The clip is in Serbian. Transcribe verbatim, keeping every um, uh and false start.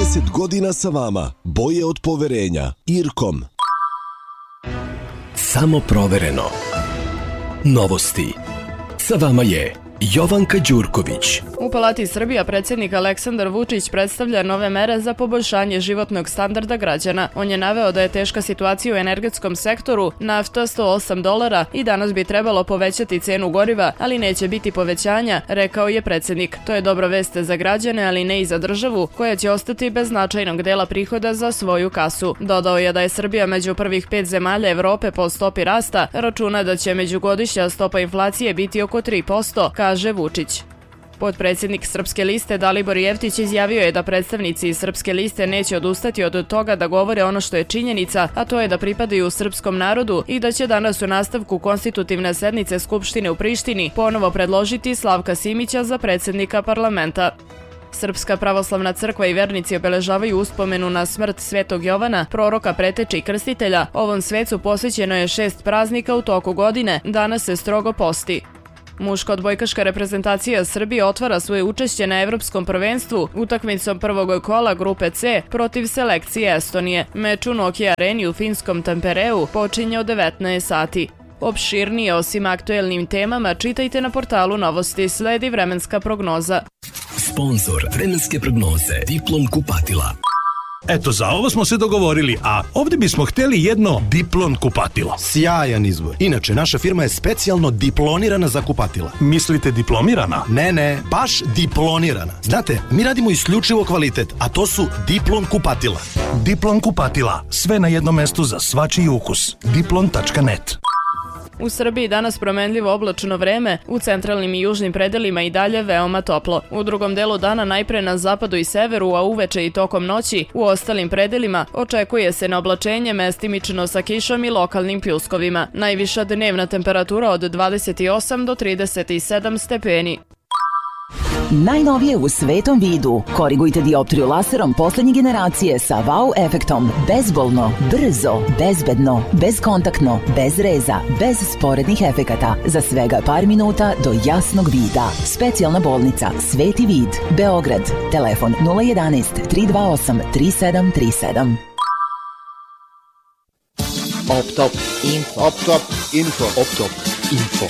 trideset godina sa vama. Boje od poverenja. Irkom. Samo provereno. Novosti. Sa vama je Jovanka Đurković. U Palati Srbija predsjednik Aleksandar Vučić predstavlja nove mere za poboljšanje životnog standarda građana. On je naveo da je teška situacija u energetskom sektoru, nafta sto osam dolara i danas bi trebalo povećati cenu goriva, ali neće biti povećanja, rekao je predsjednik. To je dobra vest za građane, ali ne i za državu, koja će ostati bez značajnog dela prihoda za svoju kasu. Dodao je da je Srbija među prvih pet zemalja Evrope po stopi rasta, računa da će međugodišnja stopa inflacije biti oko tri posto, kaže Vučić. Potpredsjednik Srpske liste Dalibor Jeftić izjavio je da predstavnici Srpske liste neće odustati od toga da govore ono što je činjenica, a to je da pripadaju srpskom narodu i da će danas u nastavku konstitutivne sednice Skupštine u Prištini ponovo predložiti Slavka Simića za predsjednika parlamenta. Srpska pravoslavna crkva i vernici obeležavaju uspomenu na smrt Svetog Jovana, proroka, preteče i krstitelja. Ovom svecu posvećeno je šest praznika u toku godine, danas se strogo posti. Muška odbojkaška reprezentacija Srbije otvara svoje učešće na Evropskom prvenstvu utakmicom prvog kola grupe C protiv selekcije Estonije. Meč u Nokia Areni u finskom Tampereu počinje od devetnaest sati. Opširnije osim aktuelnim temama čitajte na portalu Novosti. Sledi vremenska prognoza. Sponzor vremenske prognoze Diplom kupatila. Eto, za ovo smo se dogovorili, a ovdje bismo htjeli jedno Diplon kupatilo. Sjajan izbor. Inače, naša firma je specijalno diplonirana za kupatila. Mislite diplomirana? Ne, ne, baš diplonirana. Znate, mi radimo isključivo kvalitet, a to su Diplon kupatila. Diplon kupatila. Sve na jednom mestu za svačiji ukus. diplon tačka net. U Srbiji danas promenljivo oblačno vreme, u centralnim i južnim predelima i dalje veoma toplo. U drugom delu dana najpre na zapadu i severu, a uveče i tokom noći, u ostalim predelima očekuje se na oblačenje mestimično sa kišom i lokalnim pljuskovima. Najviša dnevna temperatura od dvadeset osam do trideset sedam stepeni. Najnovije u svetom vidu. Korigujte dioptriju laserom poslednje generacije sa wow efektom. Bezbolno, brzo, bezbedno, bezkontaktno, bez reza, bez sporednih efekata. Za svega par minuta do jasnog vida. Specijalna bolnica Sveti vid, Beograd. Telefon nula jedanaest tri dva osam tri sedam tri sedam. Optop Info. Optop Info. Optop Info.